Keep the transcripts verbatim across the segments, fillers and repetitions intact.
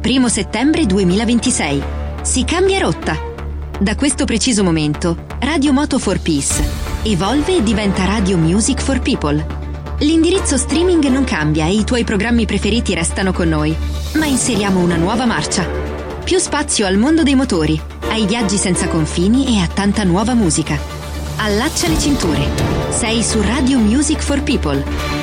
primo settembre duemilaventisei. Si cambia rotta. Da questo preciso momento, Radio Moto for Peace evolve e diventa Radio Music for People. L'indirizzo streaming non cambia e i tuoi programmi preferiti restano con noi, ma inseriamo una nuova marcia. Più spazio al mondo dei motori, ai viaggi senza confini e a tanta nuova musica. Allaccia le cinture. Sei su Radio Music for People.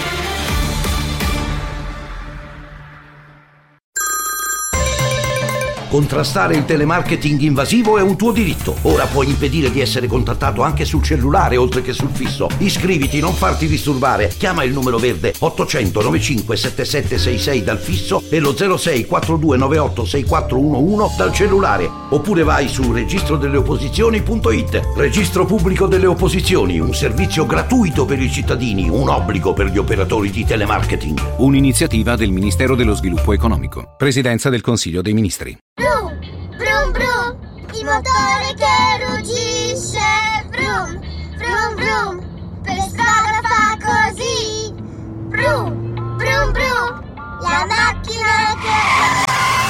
Contrastare il telemarketing invasivo è un tuo diritto. Ora puoi impedire di essere contattato anche sul cellulare oltre che sul fisso. Iscriviti, non farti disturbare. Chiama il numero verde ottocento novantacinque settantasette sessantasei dal fisso e lo zero sei quarantadue novantotto sessantaquattro undici dal cellulare. Oppure vai su registro delle opposizioni punto it. Registro pubblico delle opposizioni, un servizio gratuito per i cittadini, un obbligo per gli operatori di telemarketing. Un'iniziativa del Ministero dello Sviluppo Economico. Presidenza del Consiglio dei Ministri. Brum, brum, brum, il motore che ruggisce. Brum, brum, brum, per strada fa così. Brum, brum, brum, la macchina che...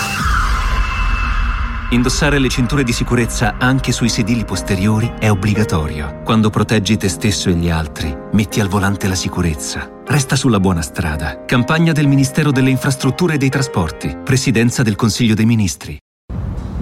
Indossare le cinture di sicurezza anche sui sedili posteriori è obbligatorio. Quando proteggi te stesso e gli altri, metti al volante la sicurezza. Resta sulla buona strada. Campagna del Ministero delle Infrastrutture e dei Trasporti. Presidenza del Consiglio dei Ministri.